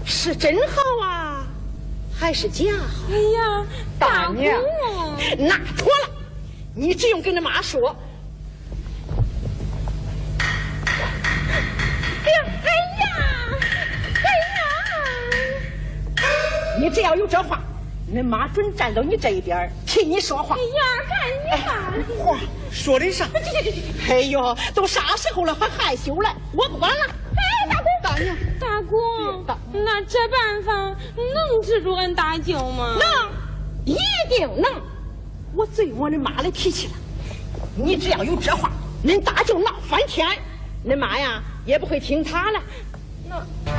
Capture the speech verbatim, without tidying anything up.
是真好啊，还是假好？ 哎呀，大娘，那妥了，你只用跟他妈说。 哎呀，哎呀，哎呀！ 你只要有这话，恁妈准站到你这一边，替你说话。 哎呀，干你妈！ 话说的啥？ 哎呦，都啥时候了，还害羞了？我不管了。 哎，大公， 大娘， 大公，那这办法能治住俺大舅吗？ 能，一定能。我最磨恁妈的脾气了。你只要有这话，恁大舅闹翻天，恁妈呀也不会听他了。那。